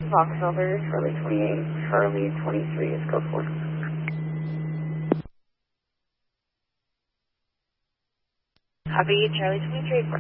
Vauxhall, Charlie 28, Charlie 23 is go for. Copy, Charlie 23.